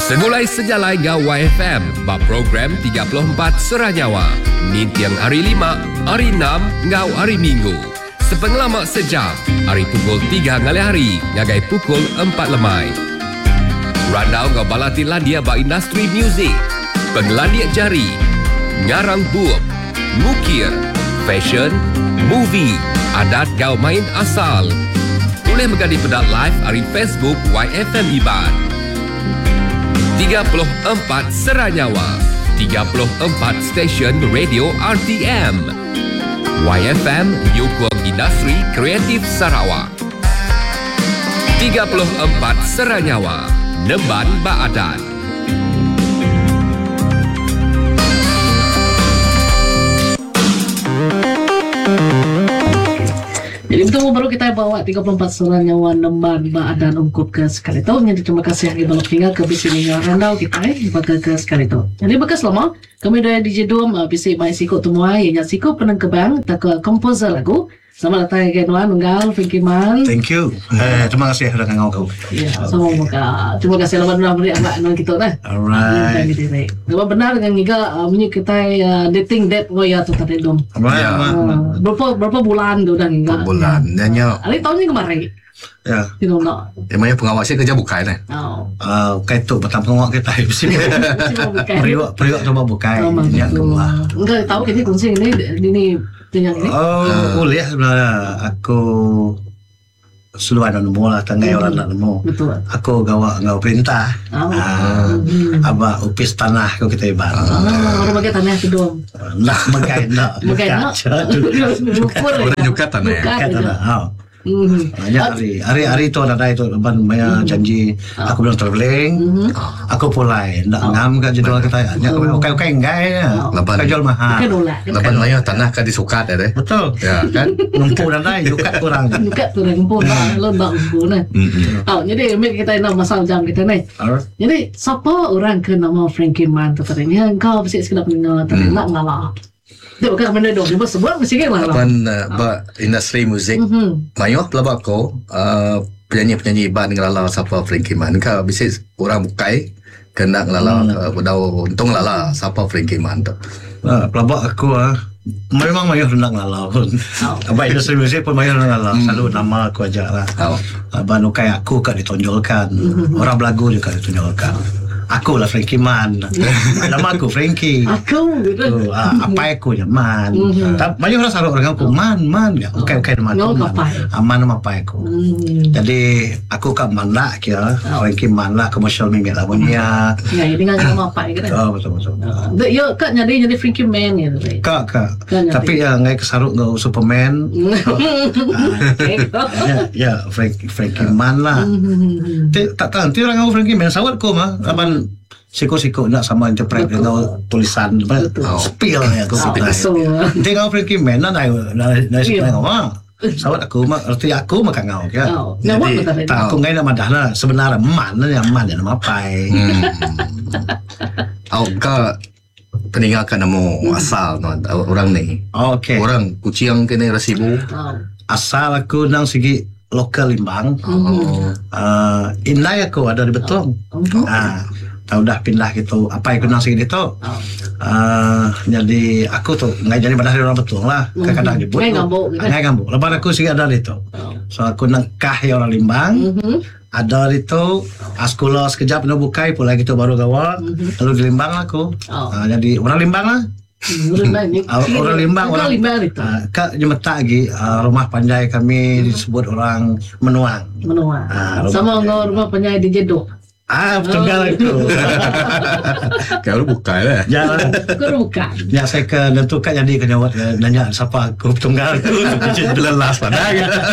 Semulai sejalai ngau YFM, ba program 34 Seranyawa. Ni tiang hari 5, hari 6, ngau hari Minggu. Sepenglamak sejam, hari pukul 3 ngali hari, ngagai pukul 4 lemai. Randau ngau balati landia ba industri muzik, penglandia jari, ngarang buap, mukir, fashion, movie, adat ngau main asal. Boleh menjadi pedat live hari Facebook YFM Iban. 34 Seranyawa, 34 stesen radio RTM. YFM Nyukong Industri Kreatif Sarawak. 34 Seranyawa, Nemban Baadan. Jadi betul baru kita bawa 34 Seranyawa Nemban Baadan ungkup ke sekali tu. Jadi terima kasih yang balok tinggal ke bisnis randau kita pakai ke sekali tu. Jadi bekas lama kami dari DJ Dom bisik mai siko tumuai yang siko penang kebang tak komposer lagu. Selamat datang ke Nuan Unggal Frankie Man. Thank you. Terima kasih sudah ngau kau. Ya, sama muka. Terima kasih lama dah beri agak non kita dah. Alright. Lepas benar dengan giga bunyi kita dating date ngoya tu tadi Dom. Berapa bulan tu dah giga. Bulan. Nanya. Hari tahun ni kemarin. Ya. Tidak nak. Emangnya pengawal saya kerja bukai ni. Kait tu petang pengawal kita di sini. Periuk tu bukai. Yang kedua. Enggak tahu kita kunci ini dengan ini. Kuliah sebenarnya aku seluar dan nemu lah tanggai orang nak nemu. Betul. Aku ngau perintah. Abah upis tanah aku kita ibar. Orang bagai tanah tu Dom. Nak bagai nak. Bagai nak. Orang juga tanah ya. Tanah. Hari itu ada itu ban maya janji aku bilang traveling aku pulai ndak ngam kat jadual kita nya okey enggak ya jual mahal lapan maya tanah kan disukat ya deh betul ya kan numpuk dan dai yukat kurang numpuk lo bak numpuk nah jadi ambil kita nak masal jam kita ni jadi siapa orang ke nama Frankie Man tu katanya engkau bisik sekedar pendengar tak nak ngalah. Dia bukan benda dong, dia sebut mesti kan lah. Lapan industri muzik, mayuh pelabak ko, penyanyi-penyanyi Iban ngelala siapa Frankie Man. Kau bisik orang bukai, kena ngelala, udau untung ngelala siapa Frankie Man tu. Pelabak aku memang mayuh nak ngelala pun. Abang industri muzik pun mayuh nak ngelala. Selalu nama aku ajak lah. Abang nukai aku kan ditonjolkan, orang belagu juga ditonjolkan. Aku lah Frankie Man. Nama aku Frankie. Aku gitu. Apa aku je Man. Banyak orang saruh orang aku Man. Okey nama aku Man nama apa aku. Jadi aku kat Man lah kira. Frankie Man lah commercial mimik lah punya. Ya ini kan nama apa gitu. Betul. Yo kak jadi Frankie Man ya. Kak. Tapi ya ngai kesaruh ngau Superman. Ya Frankie Man lah. Tak tahu nanti orang ngau Frankie Man sawat ko mah. Aban siko-siko nak sama interpret dengan tulisan spill ya aku tengok Frankie Man nak ngau sawat aku mah arti aku makan ngau ya jadi tak aku ngai nak madah lah sebenarnya man nama pai Kau peninggalkan nama asal orang ni. Okey. Orang kucing kena rasibu. Asal aku nang segi lokal Limbang. Indai aku ada di Betong. Tahu dah pindah gitu. Apa yang kenal segi itu? Jadi aku tu ngai jadi badah orang Betong lah. Kadang-kadang jebut. Ngai ngambuk. Lepas aku segi ada itu. So aku nang kah orang Limbang. Ada itu sekolah sekejap nak bukai pula gitu baru gawal. Lalu di Limbang aku. Jadi orang Limbang lah. Orang Limbang itu. Kak Jemetak lagi rumah panjai kami disebut orang Menuang. Sama rumah panjai di Jedok. Betul kan itu. Kau bukai lah. Jangan. Kau bukan. Ya saya ke nentukan jadi kenyawat nanya siapa aku tunggal tu. Lelas pada.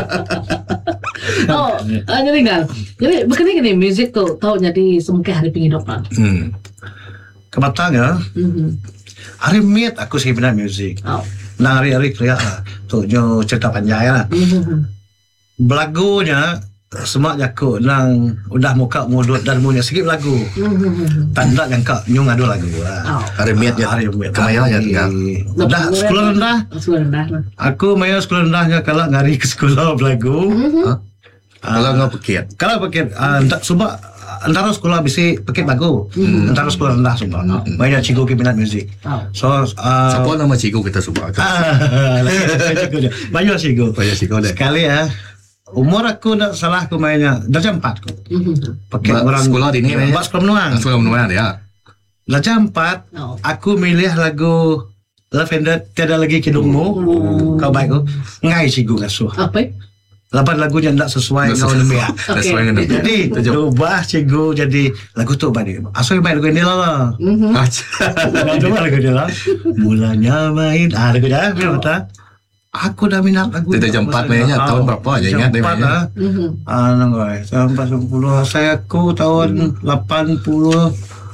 Jadi kan. Jadi begini gini muzik tu tahu jadi semua hari penghidupan. Kebatang ya. Hari miet aku sih benar muzik. Nah hari-hari kerja tu nyo cerita panjang lah. Belagunya semua aku nang udah muka mudut dan punya sikit lagu. Tanda yang kak nyung ada lagu lah. Hari miet ya. Kemaya ya. Dah sekolah rendah. Aku main sekolah rendahnya kalau ngari ke sekolah belagu. Kalau nggak pekit. Kalau pekit tak sebab antara sekolah bisi pekit bagu. Antara sekolah rendah semua. Banyak cikgu ke minat muzik. So Siapa nama cikgu kita semua? cikgu dia. Banyak cikgu. Banyak cikgu dia. Sekali umur aku tak salah aku mainnya darjah 4 aku. Pekit orang sekolah di ni sekolah menuang. Sekolah menuang ya. Darjah 4 aku milih lagu Lavender Tiada Lagi Kidungmu. Kau baik tu. Ngai cikgu ngasuh. Apa? Lapan lagunya tak sesuai dengan Nemia. Sesuai dengan Nemia. Jadi ubah cikgu jadi lagu tu balik. Asal main lagu ni lah. Lagu lagu ni lah. Mulanya main. Lagu dah. Betul. Aku dah minat lagu. Tidak jam 4 mainnya. Tahun berapa aja ingat dia mainnya? Tahun 80. Saya aku tahun 80.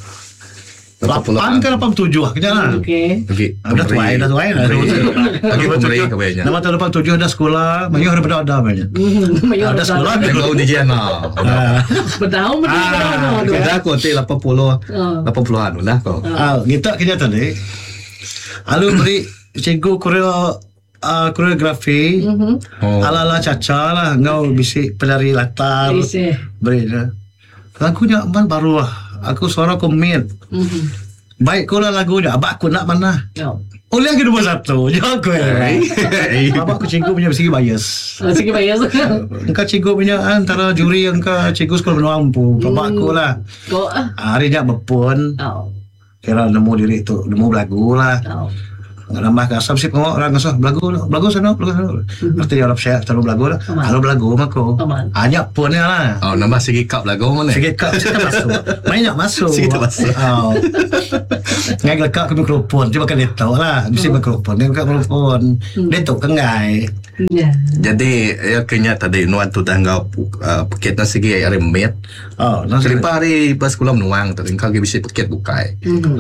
8 ke 87 kena lah. Okey. Dah tuai lah. Lagi pemberi kebayanya. Nama tahun 87 dah sekolah. Mayur daripada ada banyak. Ada sekolah. Yang kau di Jena. Bertahun. Dah aku nanti 80-an lah kau. Kita kerja tadi. Lalu beri cikgu koreografi ala-ala Caca lah. Ngau bisik penari latar. Beri dah. Lagunya man baru lah. Aku suara komit. Baik ko lah lagunya. Abak aku nak mana? Oleh lagi nombor 1. Jangan aku abak aku cikgu punya segi bias. Segi bias. Engkau cikgu punya antara juri engkau cikgu sekolah menampu. Abak aku lah. Harinya berpun. Kira nemu diri tu. Nemu lagu lah. Nambah kasar sih pengok orang kasar belagu sana. Artinya orang saya terlalu belagu lah. Kalau belagu mako. Hanya punnya lah. Nambah segi cup lagu mana? Segi cup kita masuk. Main nak masuk. Kita masuk. Ngai lekak ke mikrofon. Dia makan letak lah. Mesti mikrofon. Dia makan mikrofon. Letak ke ngai. Jadi ya kenya tadi nuan tu tangga paket na segi hari met. Selimpa hari pas sekolah menuang tadi kau bisa paket bukai.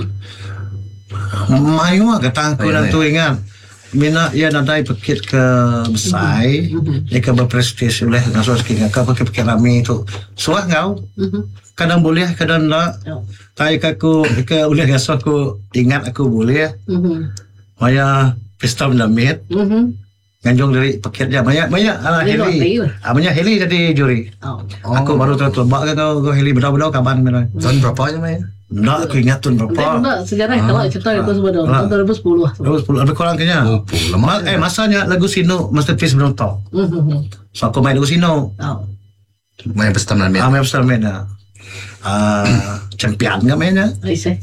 Mayu kata aku dan tu ingat mina ia nadai paket ke besai ia ke berprestis oleh ngasuh sikit ke paket rami tu suah ngau kadang boleh kadang tak tapi aku ke oleh ngasuh aku ingat aku boleh maya pesta mendamit nganjong dari paket dia banyak Heli banyak Heli jadi juri aku baru terbak kau Heli benar-benar kaban tahun berapa aja main? Tak, aku ingat tahun berapa. Tak, sejarah kalau cerita itu sebenarnya tahun 2010. 2010, lebih kurang kena. Masanya lagu Sino Masterpiece belum tahu. So aku main lagu Sino. Main pesta main. Main pesta main. Champion nggak mainnya? Aisyah.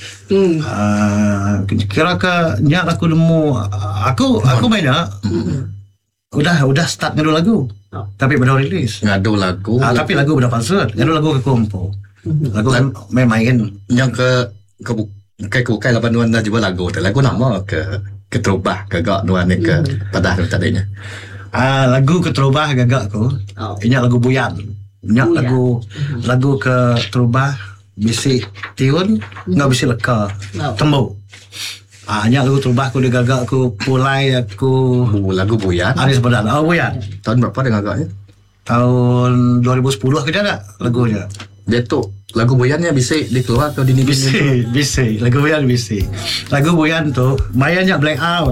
Kira ke nyak aku nemu. Aku mainnya. Udah start ngadu lagu. Tapi baru rilis. Ngadu lagu. Tapi lagu udah palsu. Ngadu lagu ke kompo. Lagu main yang ke bukai 8 dah juga lagu nama ke terubah ke gak nuan ke padah tadinya lagu ke terubah gagak ko inyak lagu buyan inyak lagu ke terubah bisi tiun enggak bisi leka tembau inyak lagu terubah ko digagak ko pulai aku lagu buyan Aris Badan buyan tahun berapa dia gagaknya tahun 2010 ke ada lagunya dia tu lagu buyannya bisa dikeluar atau dinibin bisa lagu buyan bisa lagu buyan tu mainnya black out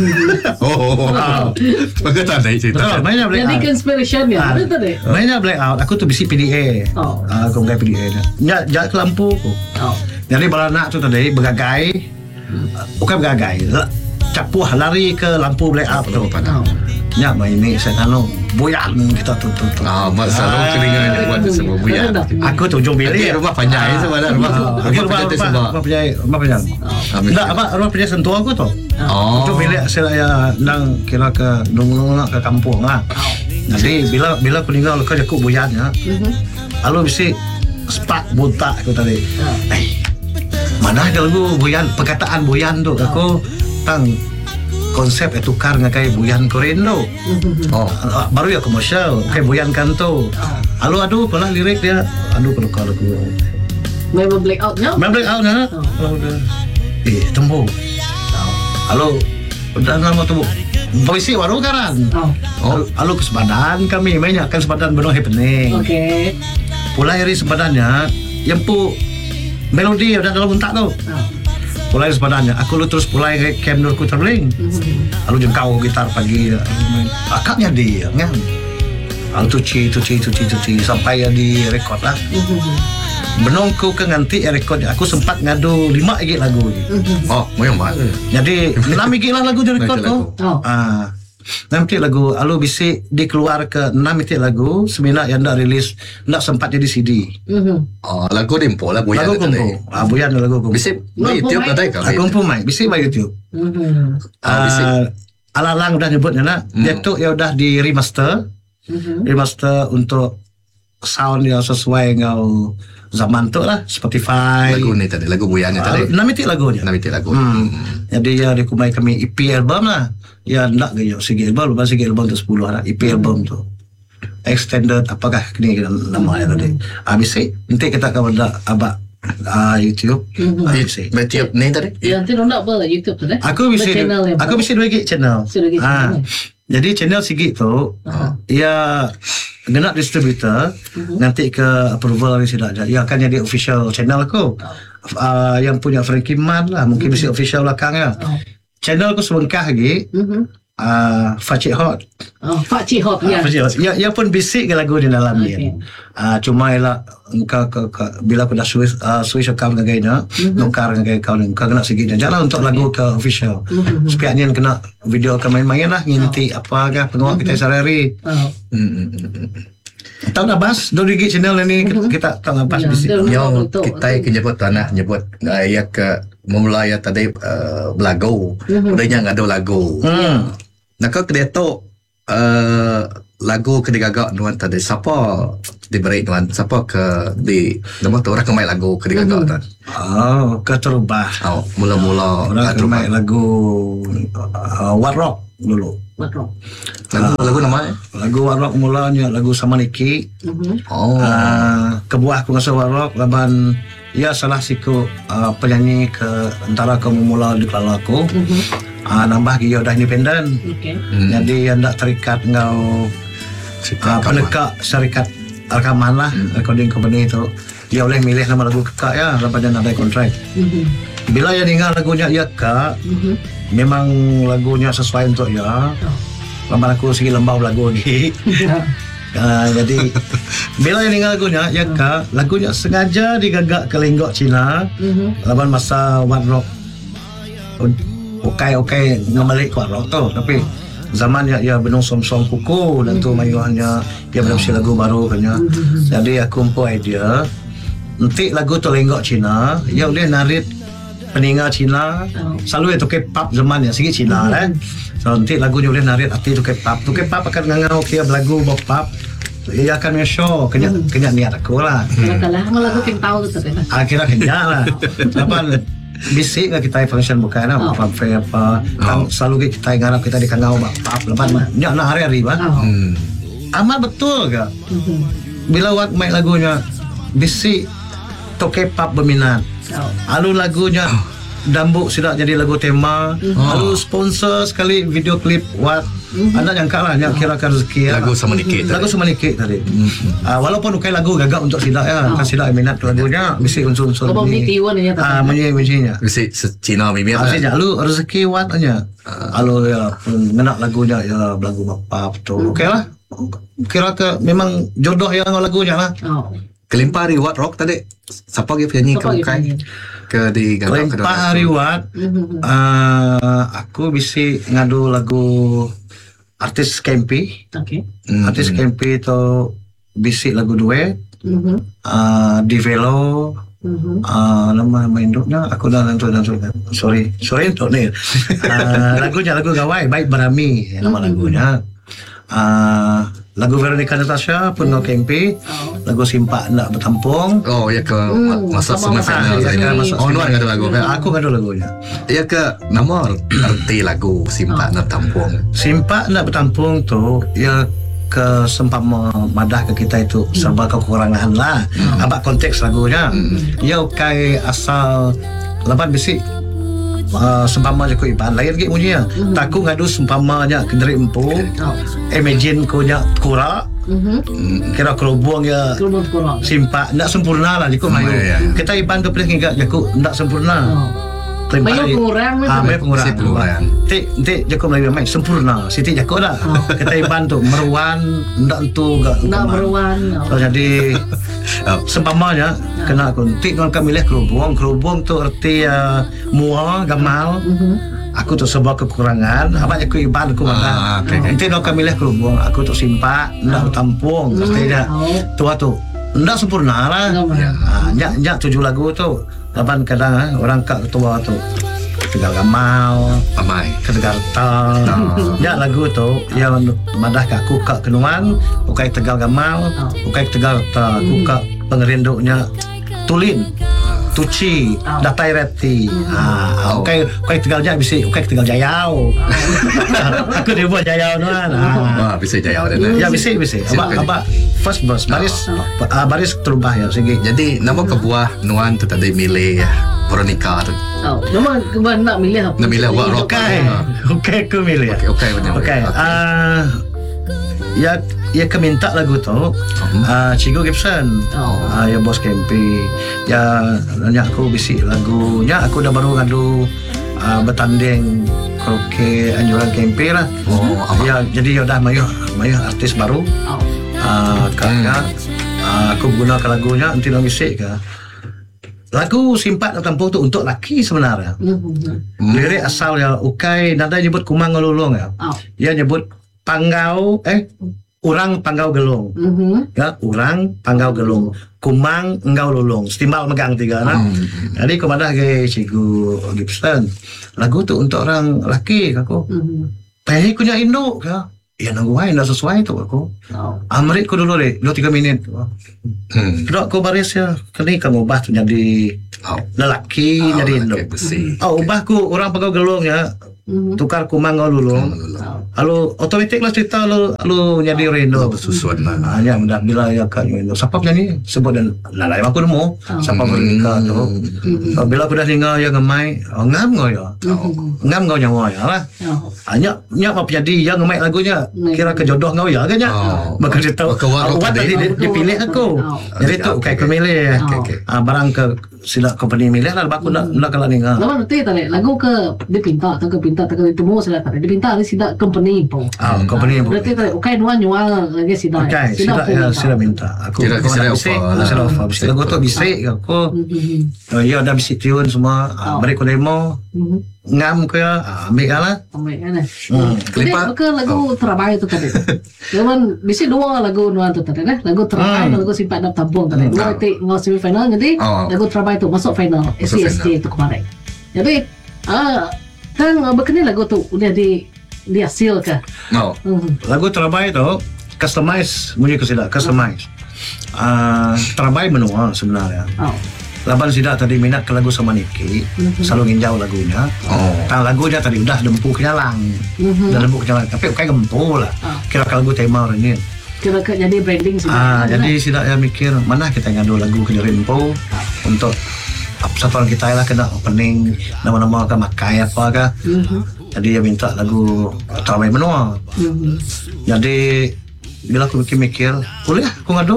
begitu ada cerita mainnya black out jadi conspiration ya betul deh mainnya black out aku tu bisi PDA aku bukan PDA jak ke lampu jadi beranak tu tadi bergagai bukan bergagai capuh lari ke lampu black out tu nya main ni saya tahu buyan kita tu masalah keringan buat semua buyan aku tu ujung bilik rumah panjang sebenarnya rumah panjang tak apa rumah panjang sentuh aku tu ujung bilik saya nang kira ke nunggu ke kampung lah jadi bila aku tinggal ke aku buyan ya lalu bisi spark buta aku tadi mana ada lagu buyan perkataan buyan tu aku tang konsep itu tukar dengan kayak buyan Korendo. Baru ya komersial kayak buyan kanto. Aduh pernah lirik dia. Aduh kalau aku. Memang black outnya. Tembok. Halo. Udah nama tembok. Puisi baru karan. Halo kesepadan kami mainnya kan sepadan benar happening. Oke. Mulai dari sepadannya yang pu melodi udah dalam untak tu. Mulai sebenarnya aku lu terus mulai camp Nurku Terling lalu jengkau gitar pagi akaknya dia kan Tuci sampai yang direkod lah. Benong ku ke nganti rekod aku sempat ngadu 5 gig lagu ni. Oh, moyang mak. Jadi 6 gig lah lagu di rekod tu. Nanti lagu alu bisi dikeluar ke 6 itik lagu semina yang dah rilis nak sempat jadi CD. Lagu dempo lah Buyan. Lagu kumpu. Buyan lagu kumpu. Bisi YouTube ada ke? Lagu kumpu mai bisi mai YouTube. Bisi. Alalang udah nyebutnya nak. Dia tu ya udah di remaster. Remaster untuk sound yang sesuai dengan zaman tu lah, Spotify. Lagu ni tadi, lagu Buyan ni tadi. 6 itik lagunya. 6 itik lagu. Jadi ya dikumai kami EP album lah. Ya nak gaya segi album, lepas segi album tu 10 lah. EP album tu. Extended apakah ni nama yang tadi. Habis nanti kita akan ada abak YouTube. YouTube ni tadi. Ya, nanti nak apa YouTube tu dah. Aku bisa 2 gig channel. Jadi channel segi tu ya kena distributor nanti ke approval ni sudah ada. Ya akan jadi official channel aku. Yang punya Frankie Man lah mungkin bisa official belakang ya. Channel aku sebengkah lagi. Facik Hot. Facik Hot ya. Ya pun bisik ke lagu di dalam ni. Cuma ialah engkau bila aku dah switch account dengan gayanya, nukar dengan gaya kau ni, engkau kena sikit janganlah untuk lagu ke official. Supaya ni kena video ke main-main lah, nginti apa ke pengawal kita sehari-hari. Tahu nak bahas 2 gig channel ni kita tahu nak bahas bisik. Yang kita nyebut tanah nyebut ya ke memulai tadi belagu. Udahnya ngado lagu. Nak kedai tu lagu kedigagak nuan tadi siapa diberi nuan siapa ke di nama tu orang kemai lagu kedigagak tu. Keterubah. Mula-mula orang kemai lagu What Rock dulu. Lagu nama lagu What Rock mulanya lagu sama Niki. Kebuah aku ngasa What Rock laban ya salah siku penyanyi ke antara kamu mula di kelala aku. Nambah dia dah independen. Jadi yang tak terikat ngau penekak syarikat rekaman lah, recording company tu. Dia boleh milih nama lagu kekak ya, lepas dia nak ada kontrak. Bila yang dengar lagunya ya kak, memang lagunya sesuai untuk ya. Lama aku segi lembau lagu lagi. Jadi bila yang dengar lagunya ya kak, lagunya sengaja digagak ke lenggok Cina. Laban masa What Rock Okey ngembalik ke rock tu, tapi zaman ya benung som-som kuku dan tu mayuannya dia berisi lagu baru kanya. Jadi aku umpu idea nanti lagu tu lenggok Cina ya boleh narit peninga Cina selalu itu K-pop zaman ya sikit Cina kan. So nanti lagunya boleh narit arti tu K-pop akan ngangau kia lagu pop. Ia akan show kena niat aku lah. Kalau lagu yang tahu tu kan. Akhirnya kena lah. Apa bisik lah kita function bukan lah fanfare apa kan selalu kita ngarap kita di kangau bapap lepas nyak nak hari-hari bah amat betul ke bila wak main lagunya bisik toke pop berminat lalu lagunya Dambuk sudah jadi lagu tema lalu sponsor sekali video klip wak anda nyangka lah yang kira-kira rezeki lagu sama Niki tadi walaupun bukan lagu gagak untuk sidak ya kan sidak minat lagunya mesti unsur-unsur ni menyi-menyinya mesti Cina mimpi lalu rezeki watnya lalu ya ngenak lagunya ya lagu bapap tu okey lah kira ke memang jodoh yang lagunya lah. Kelimpah Riwat Rock tadi siapa lagi penyanyi ke bukan ke di Kelimpah Riwat aku bisa ngadu lagu artis Kempi. Artis Kempi tu bisa lagu duet di Velo nama induknya aku dah nanti sorry untuk ni lagunya lagu gawai baik berami nama lagunya. Lagu Veronica Natasha pun no Kempi, lagu Simpak Nak Bertampung. Ya ke masa semifinal saya. Nuan ada lagu. Aku ada lagunya. Ya ke nama arti lagu Simpak Nak Bertampung. Simpak Nak Bertampung tu ya ke sempat madah ke kita itu serba kekurangan lah. Abak konteks lagunya. Ya kai asal lepas besi sempama je ku iban lain lagi bunyinya taku ngadu sempamanya kenderi empu imagine ku nya kura kira kerubung ya simpak ndak sempurna lah jiku mayu kita iban tu pilih hingga jaku ndak sempurna Banyak pengurang banyak pengurang. Si pengurang. Nanti Jakob Melayu main sempurna. Siti Jakob dah. Kita iban tu meruan ndak tu gak. Nak meruan. So jadi sempamanya kena aku nanti kami milih kerubung tu erti mua gamal. Aku tu sebuah kekurangan. Abang aku iban aku mana. Nanti kami milih kerubung. Aku tu simpak ndak tampung. Artinya tu ndak sempurna lah. Nyak 7 lagu tu. Lapan kadang orang kak ketua tu Tegal Gamal, Amai, Tegal Tal. Ya lagu tu yang madah kak kukak kenuan, ukai Tegal Gamal, ukai Tegal Tal, kukak pengerinduknya Tulin, Tuci, Datai Reti. Ukai Tegal Jaya bisi, ukai Tegal Jayau. Aku dia buat Jayau nuan. Bisa Jayau dah. Ya bisi. Abak first verse baris terubah ya segi. Jadi nama kebuah nuan tu tadi milih Veronica tu. Memang keban nak milih apa? Nak milih awak rock. Okey aku milih. Okey benar. Okey. Ya keminta lagu tu Cigo Gibson. Ya Bos Kempi. Ya nanya aku bisi lagunya aku dah baru ngadu bertanding karaoke anjuran Kempi lah. Ya jadi dah mayu artis baru. Karena aku gunakan lagunya nanti nak bisik ke lagu simpat dan tempuh tu untuk laki sebenarnya. Lirik asal ya ukai nada nyebut kumang ngelulung ya. Dia nyebut panggau urang panggau gelung. Ya urang panggau gelung, kumang enggau lulung, setimbal megang 3 nah. Jadi kepada ke Cigu Gibson lagu tu untuk orang laki aku. Pengen kunya induk ya. Ya nangguai ndak sesuai tu aku. Amrik ku dulu deh 2-3 minit. Kedok aku baris ya. Kini kamu ubah tu jadi lelaki jadi induk. Ubah ku orang pegau gelung ya. Tukar kumang lulung. Lalu otomatik lah cerita lalu jadi rendo bersusuan lah. Hanya mudah bila ya kan rendo. Siapa penyanyi sebut dan lalai aku nemu. Siapa menikah tu. Bila aku dah tinggal ya ngemai, ngam ngau ya. Ngam ngau nyawa ya lah. Hanya apa jadi yang ngemai lagunya kira kejodoh ngau ya kan ya. Maka dia tahu awak tadi dia pilih aku. Jadi tu kayak aku milih. Barang ke sila company milih lah aku nak kalau tinggal. Lama nanti tadi lagu ke dia pinta atau ke pinta atau ke temu sila tadi dia pinta ni sida company pun. Company pun. Berarti tadi ukai nuan nyual lagi sida. Sila minta. Aku kira sila offer. Bisa lagu tu bisik aku. Ya dah bisik tune semua. Mereka demo. Ngam ke ya ambil lah. Ambil kan. Jadi ke lagu terabai tu tadi. Memang bisik 2 lagu nuan tu tadi lagu terabai dan lagu simpat nak tabung tadi. Berarti ngau semifinal jadi lagu terabai tu masuk final SCSJ tu kemarin. Jadi kan berkenaan lagu tu udah dihasil ke? Lagu terabai tu customize bunyi ke sida customize. Terabai menua sebenarnya. Laban sida tadi minat ke lagu sama Niki, selalu nginjau lagunya. Lagunya tadi udah dempuk nyalang. Dah dempuk nyalang, tapi kayak gempul lah. Kira lagu tema orang ini. Kira jadi branding sida. Jadi sida ya mikir mana kita ngadu lagu ke Rimpo untuk satuan kita lah kena opening nama-nama ke makai apa ke. Jadi dia minta lagu Terabai Menua. Jadi bila aku mikir boleh aku ngadu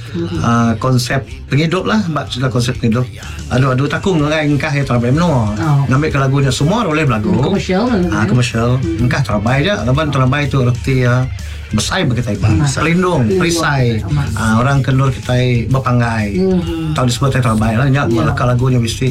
konsep penghidup lah mbak sudah konsep penghidup adu takung ngengkah ya Terabai Menua ngambil ke lagunya semua boleh lagu komersial engkah Terabai je laban Terabai tu erti ya besai bagi kita selindung perisai orang kendur kita berpanggai tahu disebut Terabai lah nyak lagunya mesti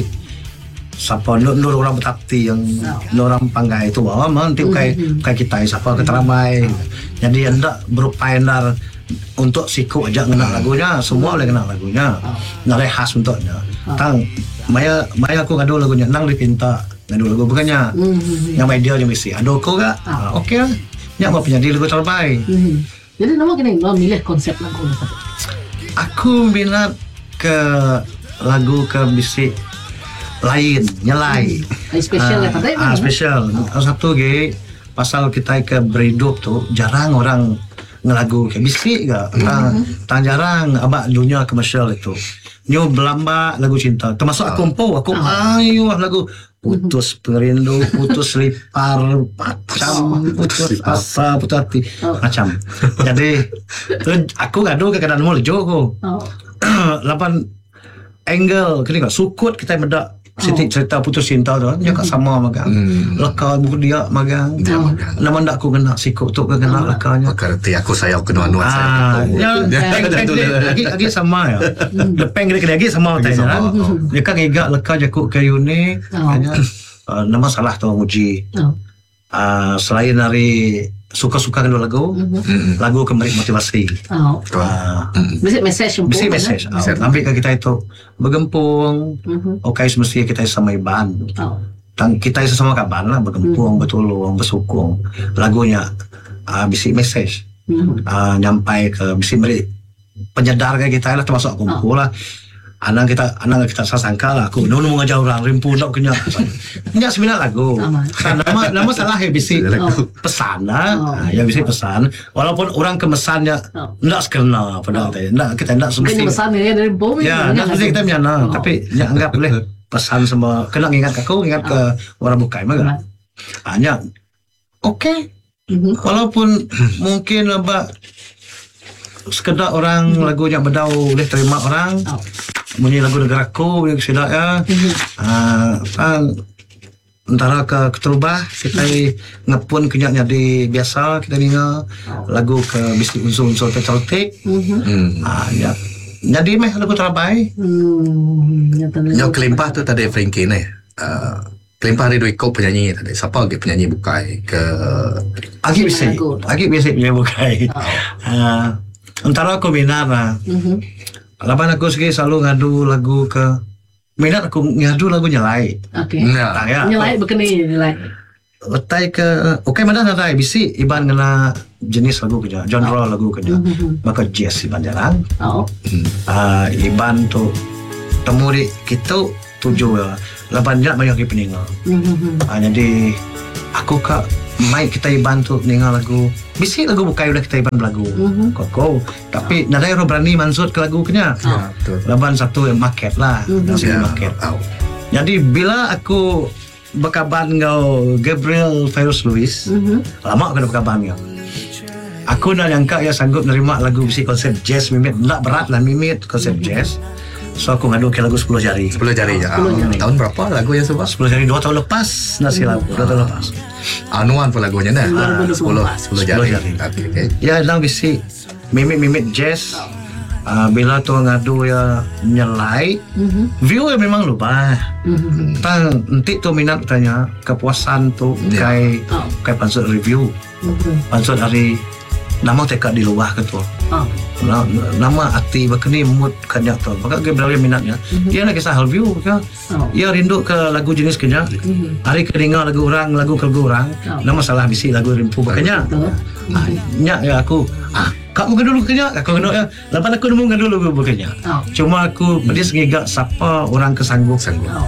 siapa nur orang betakti yang nur orang panggai itu nanti kayak kita siapa ke Terabai jadi anda berupaya untuk siku aja kena lagunya semua boleh kena lagunya nilai khas untuknya tang maya aku ngadu lagunya nang dipinta ngadu lagu bukannya yang media yang mesti adu aku gak okey lah nyak mau penyanyi lagu Terabai. Jadi nama kena milih konsep lagu aku minat ke lagu ke bisik lain nyelai spesial ya tadi spesial satu ge pasal kita ke berhidup tu jarang orang ngelagu kayak bisik gak tang jarang abak dunia komersial itu nyu belamba lagu cinta termasuk aku ayo lagu putus perindu putus lipar macam putus asa putus hati macam jadi aku ngadu ke kadang mau lejo aku lapan angle kini gak sukut kita medak Siti cerita putus cinta tu dia kat sama magang. Leka buku dia magang. Nama ndak aku kena sikut tu kena lekanya. Kerti aku sayang kena anuan saya. Lagi sama ya. Lepeng lagi sama tanya. Dia kan igak leka jakuk kayu ni. Nama salah tu muji. Selain dari suka-suka kan lagu kembali motivasi. Message Ambil ke kita itu bergempung. Okay, semestinya kita sama iban. Kita sesama kaban lah bergempung, bertolong, bersukung. Lagunya bisi message. Nyampai ke bisi beri penyedar ke kita lah, termasuk kumpul lah. Anang kita sasangka lah aku mau ngajak orang rimpu nak kena sebenarnya lagu nama salah ya bisi pesan lah ya bisi pesan walaupun orang kemesannya ndak sekena pada ndak kita ndak semesti pesan ya dari bom ya ndak semesti kita menyana tapi anggap boleh pesan semua kena ingat ke orang bukai mah hanya okey walaupun mungkin sekedar orang lagunya berdau boleh terima orang bunyi lagu negaraku yang sedap ya antara ke terubah kita ngepun kenyaknya di biasa kita dengar lagu ke bisik unsur-unsur tercoltek ya jadi meh lagu terabai yang kelimpah tu tadi Frankie ni kelimpah Ridho Iko penyanyi tadi siapa lagi penyanyi bukai ke Agi bisik penyanyi bukai antara aku minat lah lapan aku selalu ngadu lagu ke minat aku ngadu lagu nyelai. Nyelai berkeni nyelai. Letai ke mana ada bisi iban kena jenis lagu kerja, genre lagu kerja. Maka jazz iban jarang. Iban tu temu di kita tujuh lapan jenak banyak peningal. Jadi aku kak mai kita iban tu ningal lagu bisi lagu bukai udah kita iban lagu koko tapi nada yang berani mansut ke lagu kenya laban satu market lah market jadi bila aku berkaban ngau Gabriel Fairuz Lewis lama aku dah berkaban ngau aku nak nyangka ya sanggup nerima lagu bisi konsep jazz mimit tak berat lah mimit konsep jazz. So aku ngadu ke lagu 10 jari. 10 jari ya. Tahun berapa lagu yang sebab? 10 jari 2 tahun lepas nasi lagu 2 tahun lepas. Anuan pun lagunya nah. 10 jari. Okay. Ya dalam bisi mimit jazz. Bila tu ngadu ya nyelai view ya memang lupa tang nanti tu minat tanya kepuasan tu kai pansut review pansut hari nama teka di luar ke tu nama hati berkeni mood kanyak tu maka Gabriel minatnya dia nak kisah view ke dia rindu ke lagu jenis kenya hari kedengar lagu orang nama salah bisi lagu rimpu kenya nyak ya aku kamu kan dulu kenya aku kena ya lepas aku nemu kan dulu kenya cuma aku dia sengigak siapa orang kesanggup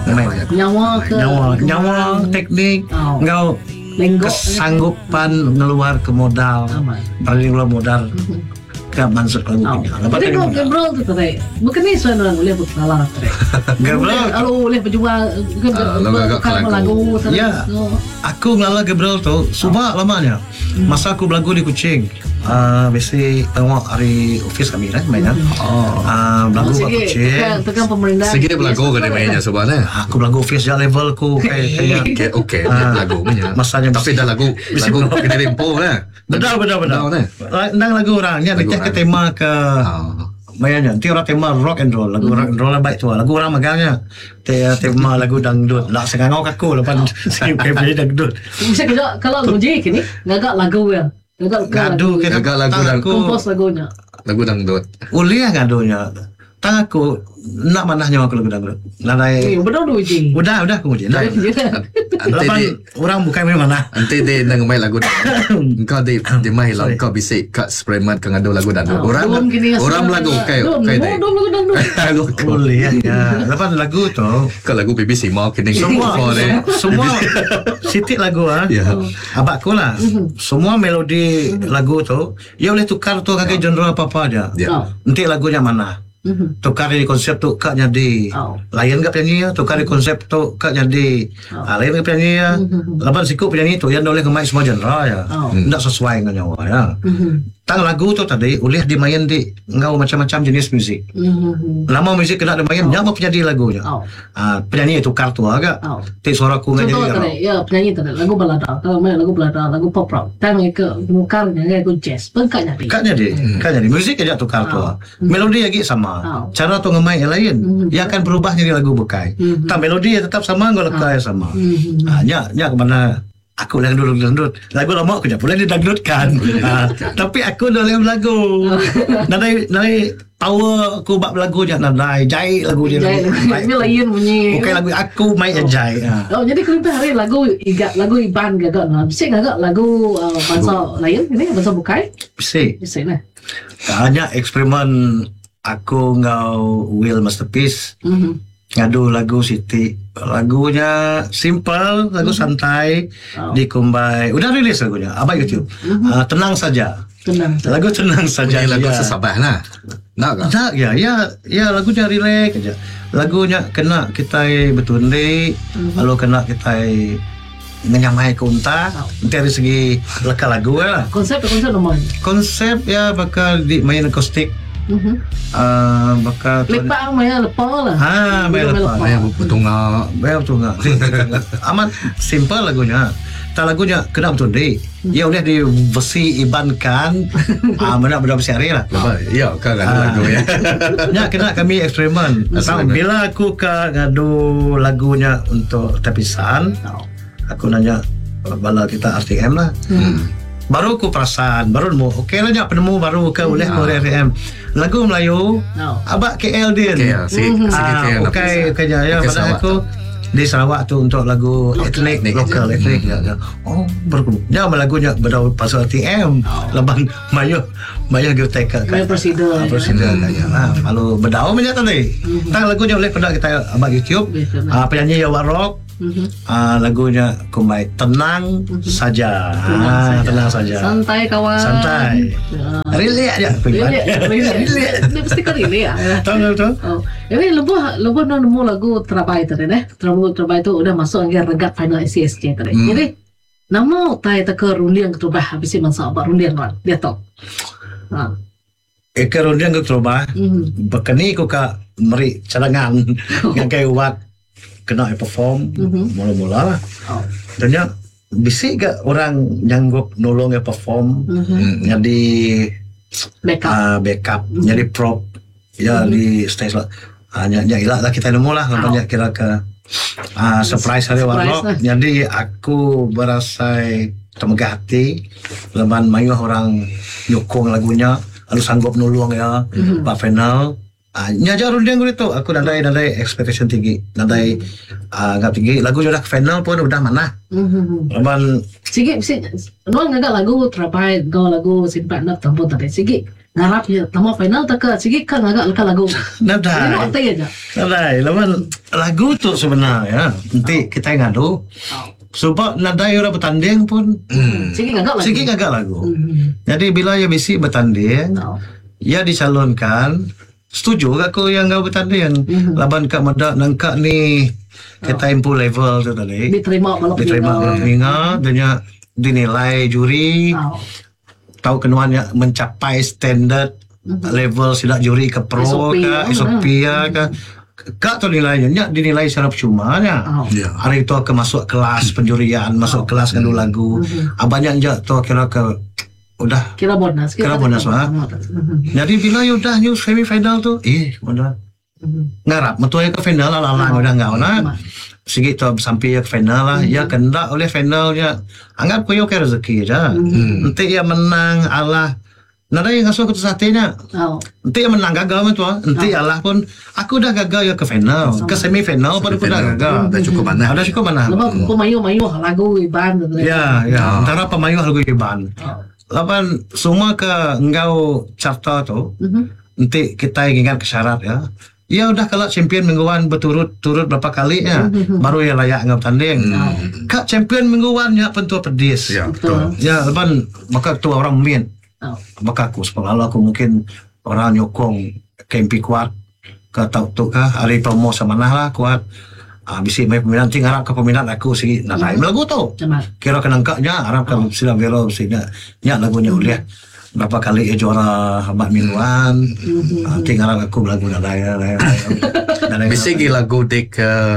nyawa teknik engkau kesanggupan ngeluar ke modal paling keluar modal ke mansur lagu kenya tapi kalau Gabriel tu tadi bukan ni soal boleh bersalah tadi Gabriel kalau boleh berjual kalau lagu ya aku ngala Gabriel tu subah lamanya masa aku belagu di Kuching biasa tengok hari office kami lah mainnya belagu kat Kuching tekan pemerintah segi belagu ke dia mainnya subahnya aku belagu office ya level ku kayak okey belagu mainnya masanya tapi dah lagu kena rimpo lah benar nang lagu orangnya dia ke tema ke mainnya nanti orang tema rock and roll lagu rock and roll baik tu lagu orang magangnya tema lagu dangdut lah sengangau kaku lepas kayak dangdut bisa kerja kalau muzik ni gagak lagu ya ngadu ke lagu dan kompos lagunya lagu dangdut uli ngadunya tang aku nak manahnya aku lagu dangdut nadai benar uji udah kemudian lepas orang bukan mana nanti dia nak main lagu engkau dia main lah engkau bisa kat spreman ke ngadu lagu dangdut orang lagu kayak uli ya lepas lagu tu ke lagu BBC mau kena semua sitik lagu abakku lah semua melodi lagu tu ia boleh tukar tu kaki genre apa-apa aja nanti lagunya mana tukar di konsep tu kak jadi lain ke penyanyi tukar di konsep tu kak jadi lain ke penyanyi lepas sikut penyanyi tu yang boleh kemai semua genre ya tidak sesuai dengan nyawa ya Tang lagu tu tadi boleh dimain di ngau macam-macam jenis muzik. Lama muzik kena dimain nya apa penyanyi lagunya. Penyanyi tukar tu agak. Ti suara ku Contoh jadi. tadi, ya penyanyi tadi lagu balada, kalau main lagu balada, lagu pop rock, tang ke nukarnya lagu jazz, pengkak jadi. Kan jadi muzik aja tukar tu. Melodi lagi sama. Cara tu ngemai yang lain. Ia akan berubah jadi lagu bekai. Tak melodi tetap sama, ngau lekai sama. Nya ke mana aku dangdut lagu lama aku boleh didangdutkan. Tapi aku dah lagu nadai power aku bab lagu je nadai jai lagu dia Ini lain bunyi. bukan lagu aku main jai. Jadi kalau hari lagu iban gagak lah. Bisa gagak lagu bahasa lain ini bahasa bukai. Bisa lah. Banyak eksperimen aku ngau Will Masterpiece. Ngadu lagu Siti, lagunya simple, lagu santai, dikumbai. Udah rilis lagunya, apa YouTube? Tenang saja. Lagu tenang saja. Lagu sesabah lah. Nak tak? Ya lagunya relax aja. Lagunya kena kita betundi, lalu kena kita menyamai ke unta. Dari segi leka lagu lah. Konsep namanya. Konsep ya bakal dimain akustik. Bakal Lepak maya lepa lah. Maya lepa. Maya bertunga. Amat simple lagunya. Tak lagunya kena betul deh. Ya udah di versi ibankan. Benar-benar bersiari lah. Ya kan lagu ya. Ya kena kami eksperimen. Bila aku ngadu lagunya untuk tepisan, aku nanya bala kita RTM lah. Baru aku perasan, baru nemu. Okey lah jak penemu baru ke boleh ke RTM. Lagu Melayu, abak KL dia. KL, sikit KL. Okey ya pada aku di Sarawak tu untuk lagu etnik lokal etnik. Oh, baru. Ya lagunya berdau pasal RTM. Leban Maya kita ke. Maya Presiden. Presiden aja lah. Lalu berdau banyak tadi. Tang lagunya boleh pada kita abak YouTube. Penyanyi Yawa Rock. Lagunya kumbai tenang saja. Tenang saja. Santai kawan. Santai. Relax aja. Relax. Dia mesti kan relax. Tahu. Jadi lebuh nemu lagu Terabai tadi deh. Terabai tu udah masuk angin regat final SCSJ tadi. Jadi nama tai ke rundiang ketubah habis masa abak rundiang kan. Dia tahu. Ke rundiang ketubah. Bekeni ku ka meri cadangan ngakai uat kena perform mula-mula lah. Dan bisik ke orang nyanggup nolong perform jadi backup jadi prop ya di stage lah. Ilah lah kita nemu lah lampanya kira ke surprise hari warlock. Jadi aku berasa termegah hati leban mayuh orang nyokong lagunya lalu sanggup nolong ya Pak Final. Nyajar rundiang gitu aku nadai expectation tinggi nadai agak tinggi lagu sudah final pun udah mana leban sige nuan ngagak lagu Terabai go lagu simpan nak tampun tadi sige ngarap ya tama final tak sige kan ngagak lagu nadai leban lagu tu sebenarnya nanti kita ngadu sebab nadai orang bertanding pun sige ngagak lagu jadi bila ya bisi bertanding ya dicalonkan. Setuju aku yang kau bertanding laban kat medak nangkak ni kita improve level tu tadi diterima balap pengingat dan dinilai juri tahu kenuannya mencapai standard level sidak juri ke pro ke SOP ke kak tu nilainya dinilai secara percuma hari itu aku masuk kelas penjurian masuk kelas ngadu lagu banyak je tu kira ke udah kira bonus lah. Jadi bila udah new semi final tu udah ngarap metuai ke final lah udah enggak nak sikit tu sampai ke final lah ya kena oleh finalnya anggap koyo ke rezeki aja nanti ya menang Allah nada yang ngasuh ke satunya nanti ya menang gagal tu nanti Allah pun aku dah gagal ya ke final ke semi final baru aku dah gagal dah cukup mana lepas pemayu lagu iban ya antara pemayu lagu iban lapan semua ke engkau carta tu nanti kita ingat ke syarat ya udah kalau champion mingguan berturut-turut berapa kali baru ya layak ngap tanding kak champion mingguan ya pentua pedis betul ya lapan maka tu orang min maka aku sepengalaman aku mungkin orang nyokong KMP kuat ke tau tu kah hari promo sama lah kuat bisi mai peminat ting harap ke peminat aku segi nak lagu tu kira kenangkaknya harap ke sila velo sini nya lagunya uliah berapa kali juara habat mingguan. Tinggal aku lagu nadaya. Bisa lagi lagu dek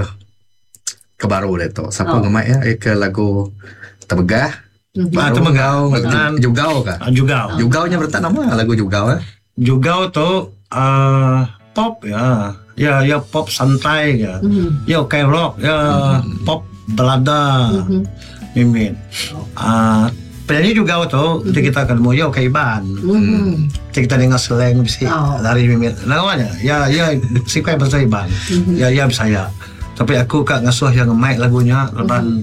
ke baru deh tu. Siapa ngemai ya? Ke lagu Terbegah. Temegau. Jugau kah? Jugaunya bertak nama lagu Jugau eh? Jugau tu pop ya. Ya pop santai ya. Ya kayak rock ya pop belada. Mimin. Penyanyi juga tu kita ketemu ya kayak Iban. Kita dengar slang bisa dari Mimin. Namanya ya si kayak bahasa Iban. Ya bisa ya. Tapi aku kak ngasuh yang mic lagunya leban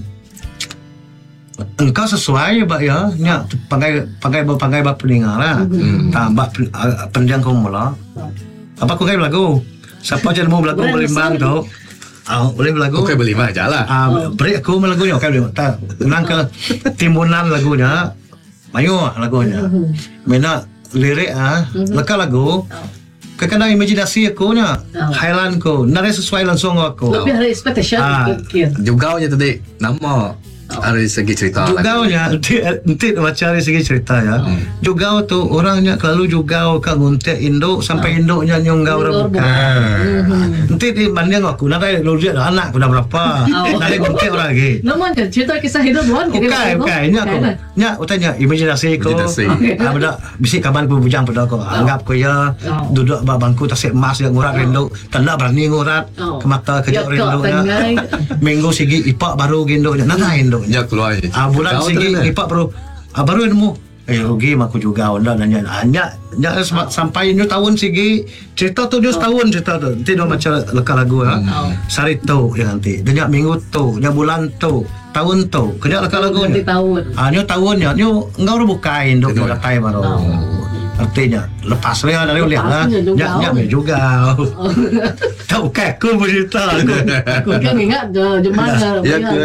engkau sesuai bak ya nya pakai pendengar lah. Tambah pendiang kau mula. Apa aku kayak lagu? Siapa je mau lagu berimbang tu? Boleh lagu. Okey berlima aja lah. Beri aku lagunya okey boleh. Tenang ke timbunan lagunya. Mayu lagunya. Mena lirik leka lagu. Kadang imajinasi aku nya, highland ko, nare sesuai langsung aku. Lebih ada expectation. Jugaunya tadi nama dari segi cerita. Jugaunya nanti macam dari segi cerita ya. Jugau tu orangnya kalau jugau kan nguntek induk sampai induknya nyunggau rebukan. Nanti di banding aku nare lu lihat anak sudah berapa. Nare nguntek orang lagi. Namun kan cerita kisah hidup luan. Okey, nya utanya imajinasi ko. Benda bisi kaban ku bujang pada ko. Anggap ko ya duduk bangku tasik emas yang ngurat rindu. Tanda berani ngurat ke mata kejap rindunya. Minggu sigi ipak baru gindunya. Nana induk. Ya keluar je. Bulan segi ipak baru baru nemu. Rugi aku juga onda nanya. Sampai new tahun segi cerita tu new tahun cerita tu. Nanti dia macam leka lagu Sari tu yang nanti. Dia minggu tu, nya bulan tu, tahun tu. Kerja leka lagu Nanti tahun. New tahunnya new engkau bukain dok datai baru. Artinya lepas dia dari lihat lah. Nya juga. Tahu aku bercerita Aku kan ingat jemaah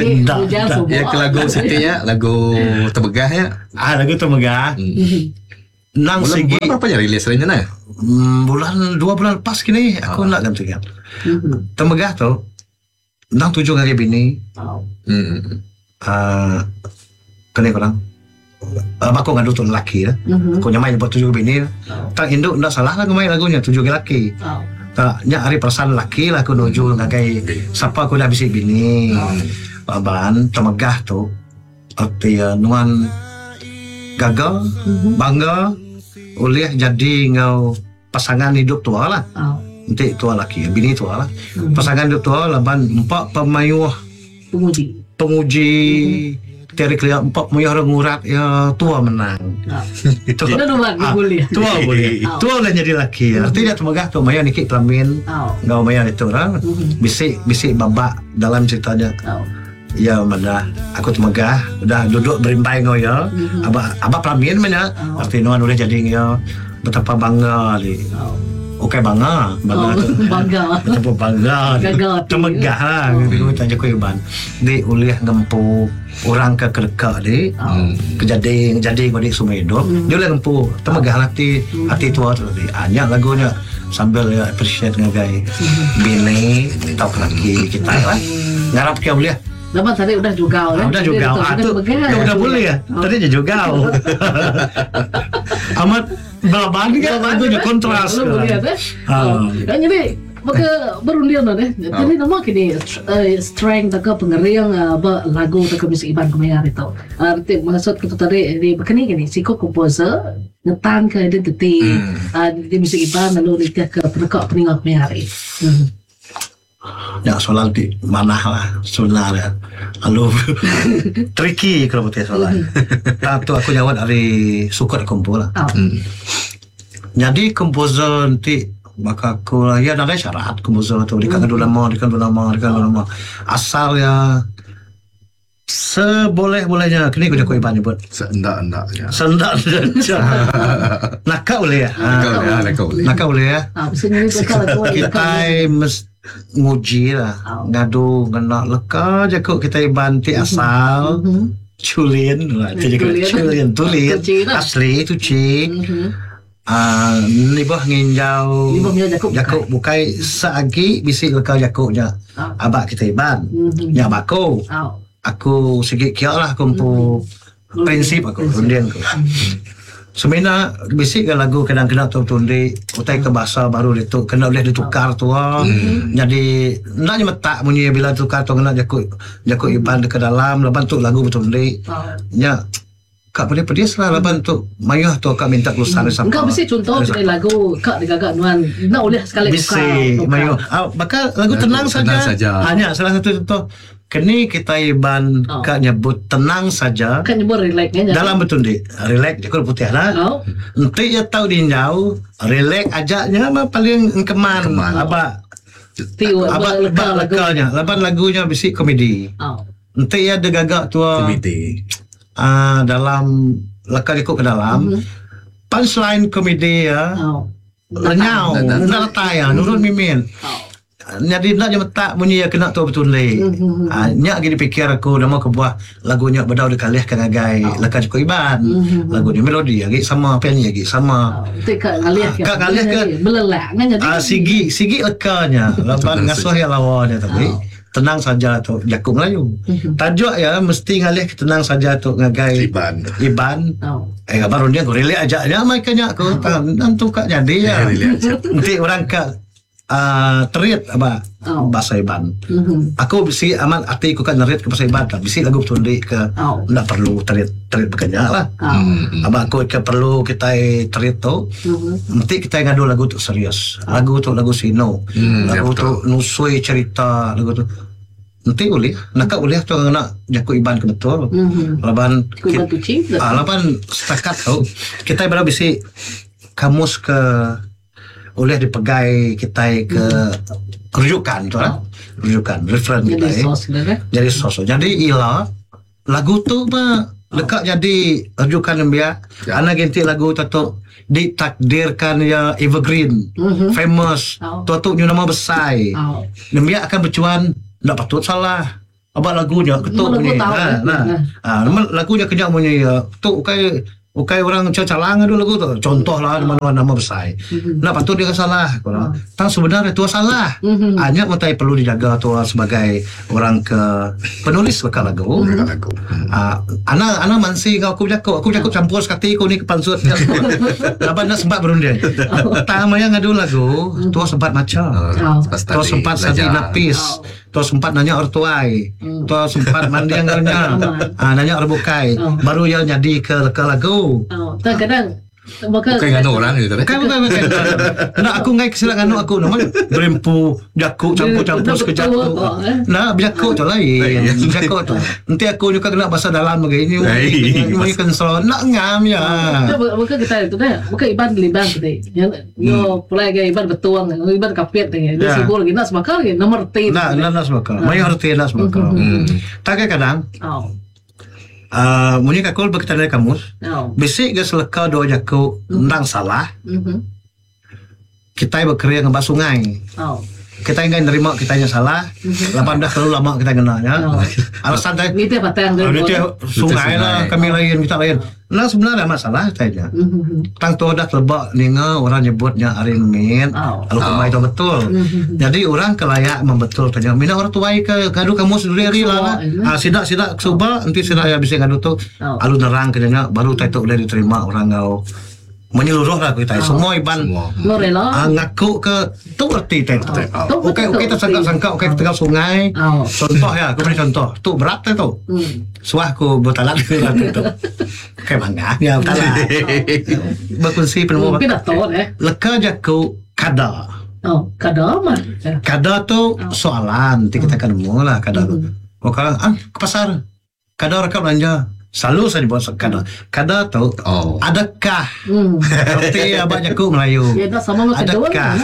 ya ke lagu sikitnya lagu Terbegah ya. Lagu Terbegah. Nang segi bulan berapa ya rilis rencana? Bulan 2 bulan lepas kini aku nak ganti kan. Terbegah tu nang 7 hari bini. Kena korang. Aku ngadu tu lelaki lah. Aku nyamai buat 7 bini. Tak induk tak salah lah main lagunya 7 lelaki. Tak nya hari perasaan lelaki lah aku nuju ngagai siapa aku dah bisik bini. Baban Temegah tu arti nuan gagal bangga oleh jadi ngau pasangan hidup tua lah. Nanti tua lelaki bini tua lah. Pasangan hidup tua laban empat pemayuh penguji teori kelia empat pemuyuh orang ngurat ya tua menang. Itu tua boleh. Tua lah jadi lelaki. Artinya Temegah tu maya nikik pelamin. Ngau maya itu orang bisik babak dalam ceritanya. Ya mana aku Temegah udah duduk berimbai ngau ya. Abah pelamin mana. Artinya udah jadi ya betapa bangga li. Okey bangga betapa bangga Temegah lah aku tanya ku Iban di uliah ngempu orang ke kereka di kejadian kau di Sungai Hidup dia uliah ngempu Temegah hati tua tu tadi banyak lagunya sambil ya appreciate ngagai bini tau lagi kita lah ngarap ke uliah. Lepas tadi udah jugau lah. Udah jugau. Udah boleh ya. Tadi je jugau. Amat balaban kan itu je kontras. Jadi maka berundian deh. Jadi nama kini strength tak pengeriang lagu tak musik Iban Kumayar itu. Arti maksud kita tadi di begini siko komposer ngetan ke identiti di musik Iban lalu nikah ke peninggal Kumayar. Ya soalan di mana lah sebenarnya lalu tricky kalau betul soalan. Tu aku jawab dari suka kumpul lah. Jadi komposer nanti maka aku ya ada syarat komposer tu dikan dulu lama asal ya seboleh-bolehnya kini aku jago Iban nyebut sendak-ndaknya nakau boleh ya nakau boleh ya kita mesti nguji lah ngadu kena leka je kok kita Iban ti asal culin lah culin tulit asli tuci libah nginjau jakuk bukai seagi bisik leka jakuknya abak kita Iban nya bako aku sikit kia lah kumpu prinsip aku kemudian aku Semena bisik ke lagu kadang-kadang tu tundi utai ke bahasa baru itu kena boleh ditukar tu. Jadi naknya metak bunyi bila tukar tu kena jakut iban ke dalam lepas tu lagu betundi. Nya kak pedis lah lepas tu mayah tu kak minta kelusan siapa. Engkau mesti contoh pilih lagu kak digagak nuan. Nak boleh sekali bisik mayah. Bakal lagu tenang saja. Hanya salah satu contoh. Kini kita iban kak nyebut tenang saja. Kak nyebut relax nya. Dalam betundi. Relax jakut putih lah. Nanti ya tahu di jauh. Relax ajaknya mah paling keman. Apa? Lekanya. Lepas lagunya bisik komedi. Nanti ya ada gagak tua. Komedi. Dalam lekal ikut ke dalam. Punchline komedi ya. Renyau. Nak letai ya. Nurut mimin. Jadi nak je tak bunyi ya kena tu betul leh. Nyak gini fikir aku nama kebuah lagunya bedau dekalih kan agai lekal ikut iban. Lagunya melodi lagi sama penyanyi lagi sama. Kak ngalih ke belelak nya jadi. Sigi lekanya. Lepas ngasuh ya lawannya tapi tenang saja tu Jakub Melayu. Tajuk ya mesti ngalih tenang saja tu ngagai Iban. Baru dia aku relate ajaknya makanya aku tentu kak jadi ya. Nanti orang kak terit apa bahasa Iban. Aku bisi aman arti aku kan nerit ke bahasa Iban lah. Bisi lagu tundi ke ndak perlu terit berkenyak lah. Abang aku ke perlu kita terit tu. Nanti kita ngadu lagu tu serius. Lagu tu lagu sino. Lagu tu nusui cerita lagu tu. Nanti boleh. Nak boleh tu nak Jakub Iban ke betul. Laban setakat tu kita berapa bisi kamus ke oleh dipegai kita ke rujukan tu lah. Rujukan, referen kita. Jadi sos. Jadi ilah lagu tu mah lekat jadi rujukan yang biar. Anak ganti lagu tu ditakdirkan ya evergreen, famous. Tu nama besar. Nembia akan bercuan, tak patut salah. Apa lagunya ketuk bunyi. Lagunya kenyak bunyi tu Ukai orang calang ada lagu tu. Contoh lah nama besar. Nak patut dia salah. Tang sebenarnya tu salah. Hanya mentai perlu dijaga tu sebagai orang ke penulis bakal lagu. Ana mansi aku Jakub campur sekati aku ni ke pansut. Laban nak sempat berunding. Tang yang ngadu lagu tu sempat macam. Tu sempat sadi napis. Tu sempat nanya ortuai. Tu sempat mandi anggarnya. Nanya orbukai. Baru yang jadi ke lagu. Kadang bukan nganu orang gitu kan. Bukan. Nak aku ngai kesilakan aku nama berempu Jakub campur sekejap tu. Nah Jakub tu lain. Jakub tu. Nanti aku juga kena bahasa dalam begini. Ini konsol nak ngam ya. Bukan kita itu dah. Bukan Iban liban tadi. Yo pulai ke Iban betuang, Iban kapit tadi. Dia sibuk lagi nak semakal lagi nomor T. Nak semakal. Mayor T nak semakal. Tak kadang. Mungkin kakul berkaitan dengan kamus. Bisik ke seleka doa Jakub tentang salah. Kita berkerja dengan sungai. Kita ingin nerima kita yang salah. Lepas dah terlalu lama kita kenanya. Alasan saya itu patang sungai lah kami lain kita lain. Nah sebenarnya masalah saja. Tang tu dah lebak ninga orang nyebutnya Arin Min. Kalau kumai itu betul. Jadi orang kelayak membetul tanya. Mina orang tuai ke kadu kamu sendiri lah. Sidak subah nanti sidak ya bisa kadu tu. Alu nerang kerjanya baru itu boleh diterima orang kau. Menyeluruh lah kita. Semua Iban ngaku ke tu erti itu. Okey kita sangka okey tengah sungai. Contoh ya, aku beri contoh. Tu berat tu. Suah aku bertalat tu. Okey bangga ya bertalat. Berkunci penemu. Leka Jakub kada. Kada mah. Kada tu soalan. Nanti kita akan nemu lah kada tu. Kalau ke pasar. Kada rekam belanja. Selalu saya buat kada. Kada tu adakah seperti abang Jakub Melayu. Ya dah sama macam adakah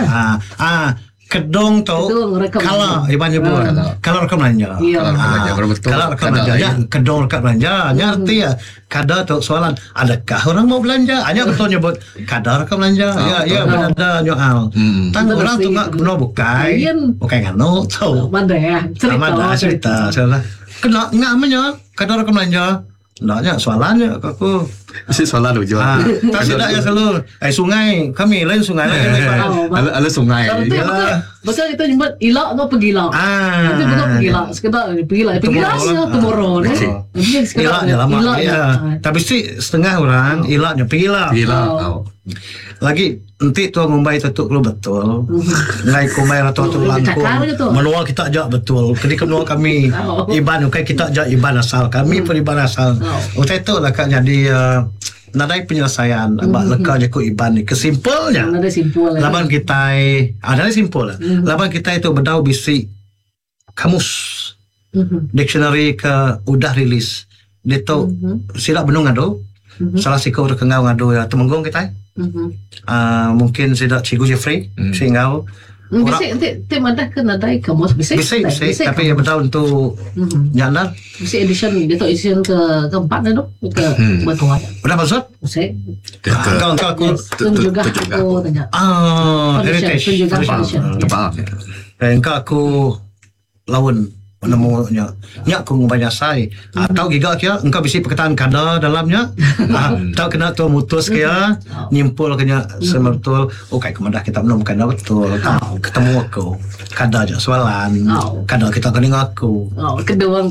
kedong tu kalau Iban nyebut kalau rekam belanja. Kalau rekam belanja ya kedong rekam belanja. Ngerti ya. Kada tu soalan adakah orang mau belanja? Hanya betul nyebut kada rekam belanja. Ya benar dah nyoal. Tang orang tu ngak kuno bukai nganu tu. Mana ya? Cerita. Kena ngak menyo kada rekam belanja. Naknya soalannya aku Mesti soalan tu jual. Tak sedap ya selalu. Sungai. Kami lain sungai lain. Ala sungai. Kalau tu betul kita nyebut ilak atau pergi lah. Nanti bukan pergi lah. Sekedar pergi lah. Pergi lah sih tomorrow. Ilaknya lama. Tapi setengah orang ilaknya pergi lah. Lagi nanti tuan Mumbai tetuk lu betul. Ngai kumai atau tu langkung. Menua kita ajak betul. Ketika menua kami iban okay, kita ajak iban asal. Kami pun iban asal. Utai tu lah kak jadi nadai penyelesaian abak leka je ku iban ni. Kesimpulnya. Ada simpul. Laban kita ada simpul lah. Laban kita itu berdau bisi kamus. Dictionary ke udah rilis. Dia tu silap benung ngado. Salah sikau rekengau ngado ya temenggung kita. Mungkin tidak Cikgu Jeffrey sehingga bisa nanti madah ke nadai kamus bisa tapi ya betul untuk nyandar bisa edition dia tu edition keempat dah tu ke bertuan udah maksud bisa kau aku juga aku tanya heritage engkau aku lawan menemunya nyak ku banyak sai atau giga kia engkau bisi perkataan kada dalamnya atau kena tu mutus kia nyimpul kena semertul okey kemandah kita belum kada betul ketemu aku kada aja soalan kada kita kena ngaku kedua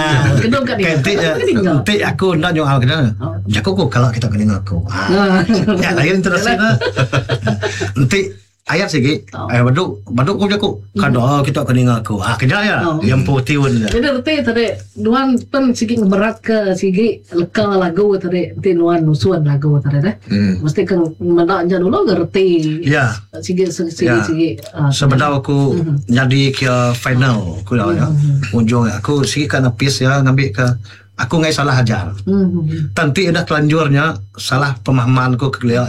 nanti aku ndak nyong kena jago kalau kita kena ngaku ya lain terus nanti ayat segi baduk ko jako kada kita kena ngaku kerja ya yang potiun jadi tadi nuan pen segi berat ke segi leka lagu tadi nuan nusuan lagu tadi dah mesti kan mendak jan dulu ngerti ya segi sebenarnya aku jadi ke final aku dah ujung aku segi kan apis ya ngambil ke aku ngai salah ajar tanti dah telanjurnya salah pemahaman aku kuliah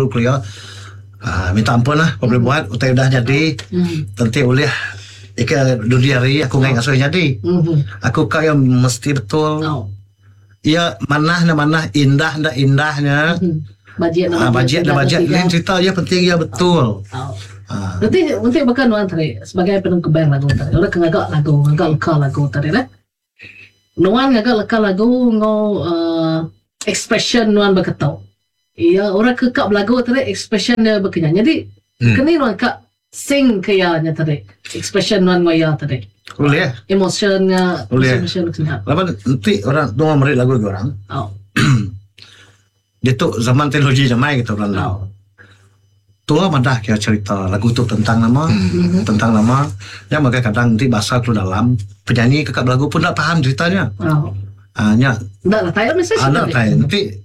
minta ampun lah boleh buat utai dah jadi nanti boleh dunia hari aku ngai ngasuh jadi aku kaya mesti betul ya mana indah ndak indahnya bajet lain cerita ya penting ya betul nanti bahkan nuan tadi sebagai penung kebayang lagu tadi orang ngagak leka lagu tadi lah nuan ngagak leka lagu expression nuan berketau. Iya, orang kekak belagu tadi expression dia berkenyang. Jadi, kena orang kak sing kayanya tadi. Expression orang maya tadi. Boleh. Emotionnya, emotion berkenyang. Lepas nanti orang tu memerik lagu orang. Dia tu zaman teknologi jamai gitu kan. Tua madah kira cerita lagu tu tentang nama, yang maka kadang nanti bahasa tu dalam penyanyi kekak belagu pun tak paham ceritanya. Nya. Tak lah, tayo message. Nanti